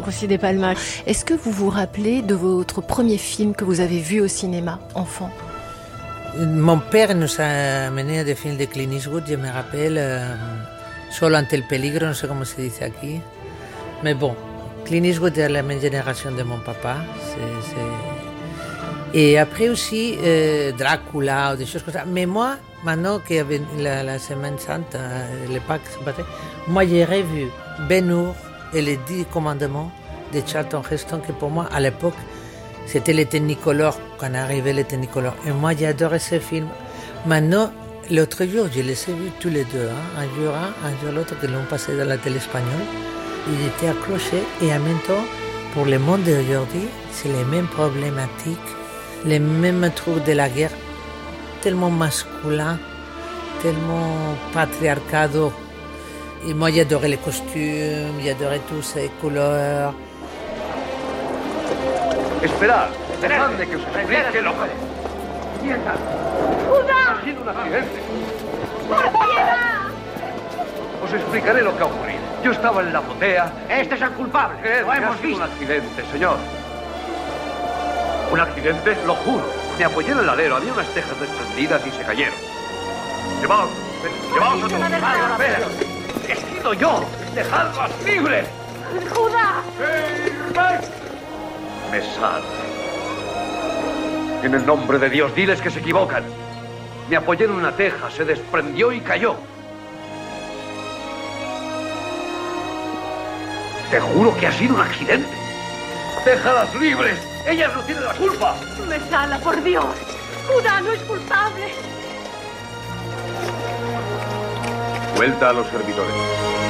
donc aussi des Palmas. Est-ce que vous vous rappelez de votre premier film que vous avez vu au cinéma, enfant? Mon père nous a amené à des films de Clint Eastwood, je me rappelle, Solo ante el peligro, no sé cómo se dice aquí. Mais bon, Clint Eastwood est la même génération de mon papa. Et après aussi Dracula ou des choses comme ça. Mais moi, maintenant qu'il y avait la Semaine Sainte, le Pâques, moi j'ai revu Ben-Hur et les 10 commandements de Charlton Heston, que pour moi, à l'époque, c'était les Technicolor, quand arrivait les Technicolor. Et moi, j'ai adoré ce film. Maintenant, l'autre jour, je les ai vus tous les deux, hein. Un jour l'autre, que l'on passé dans la télé espagnole. Ils étaient accrochés et en même temps, pour le monde d'aujourd'hui, c'est les mêmes problématiques, les mêmes trucs de la guerre, tellement masculin, tellement patriarcado. Et moi, j'adorais les costumes, j'adorais toutes ces couleurs. Esperad, dejadme que os explique lo que... ¡Quieta! ¡Judá! Ha sido un accidente. ¡Por piedad! Os explicaré lo que ha ocurrido. Yo estaba en la azotea... Este es el culpable, lo hemos visto. Un accidente, señor. ¿Un accidente? Lo juro. Me apoyé en el alero, había unas tejas desprendidas y se cayeron. ¡Llevaos! ¡Llevaos a todos! ¡He sido yo! ¡Dejadlas libres! ¡Judá! Me salve. En el nombre de Dios, diles que se equivocan. Me apoyé en una teja, se desprendió y cayó. Te juro que ha sido un accidente. ¡Déjalas libres! ¡Ellas no tienen la culpa! ¡Me sala, por Dios! ¡Judá no es culpable! Vuelta a los servidores.